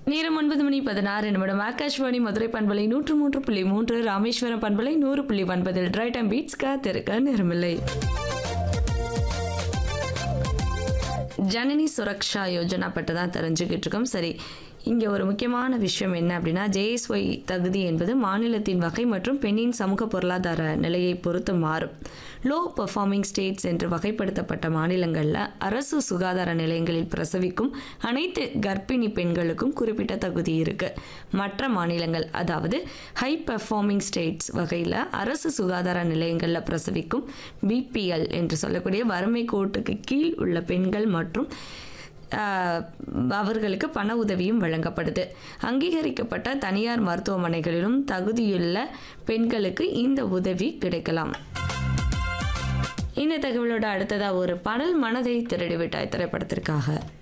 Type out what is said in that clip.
நேரம் 9:16 ஆகாஷ்வாணி மதுரை பண்பலை 103.3 ராமேஸ்வரம் பண்பலை 100.9 ரைட் அண்ட் பீட்ஸ் காத்திருக்க நேரமில்லை. ஜனனி சுரக்ஷா யோஜனா பற்றி தான் தெரிஞ்சுக்கிட்டு இருக்கோம். சரி, இங்கே ஒரு முக்கியமான விஷயம் என்ன அப்படின்னா, ஜேஎஸ்ஒய் தகுதி என்பது மாநிலத்தின் வகை மற்றும் பெண்ணின் சமூக பொருளாதார நிலையை பொறுத்து மாறும். லோ பெர்ஃபார்மிங் ஸ்டேட்ஸ் என்று வகைப்படுத்தப்பட்ட மாநிலங்களில் அரசு சுகாதார நிலையங்களில் பிரசவிக்கும் அனைத்து கர்ப்பிணி பெண்களுக்கும் குறிப்பிட்ட தகுதி இருக்குது. மற்ற மாநிலங்கள், அதாவது ஹை பெர்ஃபார்மிங் ஸ்டேட்ஸ் வகையில் அரசு சுகாதார நிலையங்களில் பிரசவிக்கும் பிபிஎல் என்று சொல்லக்கூடிய வறுமை கோட்டுக்கு கீழ் உள்ள பெண்கள் மற்றும் அவர்களுக்கு பண உதவியும் வழங்கப்படுது. அங்கீகரிக்கப்பட்ட தனியார் மருத்துவமனைகளிலும் தகுதியுள்ள பெண்களுக்கு இந்த உதவி கிடைக்கலாம். இந்த தகவலோட அடுத்ததாக ஒரு பாடல், மனதை திருடிவிட்டாய் திரைப்படத்திற்காக.